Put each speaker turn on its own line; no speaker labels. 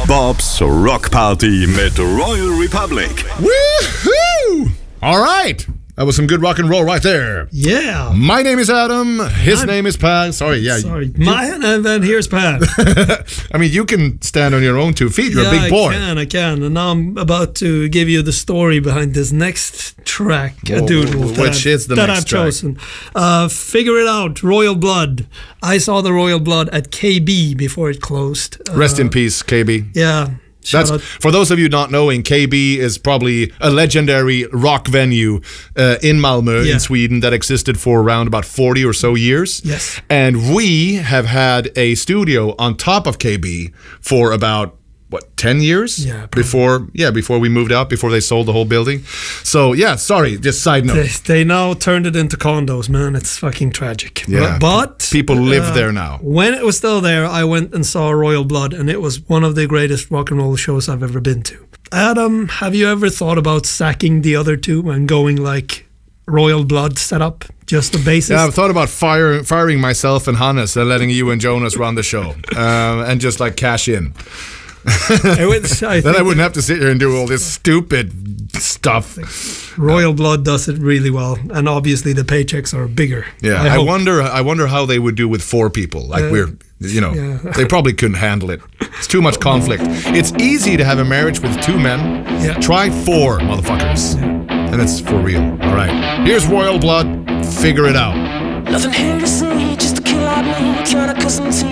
Bob's Rock Party mit Royal Republic.
Woohoo! All right. That was some good rock and roll right there.
Yeah.
My name is Adam. His name is Pat. Sorry.
And then here's Pat.
I mean, you can stand on your own 2 feet. You're a big boy.
I can. And now I'm about to give you the story behind this next track.
Which is the next
I've
track?
chosen. Figure it out. Royal Blood. I saw the Royal Blood at KB before it closed.
Rest in peace, KB.
Yeah.
That's for those of you not knowing, KB is probably a legendary rock venue in Malmö in Sweden that existed for around about 40 or so years.
Yes.
And we have had a studio on top of KB for about 10 years?
Yeah.
Before we moved out, before they sold the whole building. So, sorry, just side note.
They now turned it into condos, man. It's fucking tragic.
Yeah.
But
people live there now.
When it was still there, I went and saw Royal Blood, and it was one of the greatest rock and roll shows I've ever been to. Adam, have you ever thought about sacking the other two and going like Royal Blood setup, just the basis?
Yeah, I've thought about firing myself and Hannes and letting you and Jonas run the show and just like cash in. Then I wouldn't have to sit here and do all this stupid stuff.
Royal Blood does it really well, and obviously the paychecks are bigger.
Yeah, I wonder how they would do with 4 people. Like they probably couldn't handle it. It's too much conflict. It's easy to have a marriage with 2 men.
Yeah.
Try 4 motherfuckers, and it's for real. All right, here's Royal Blood. Figure it out.
Nothing here to see, just a kill out me, trying to custom to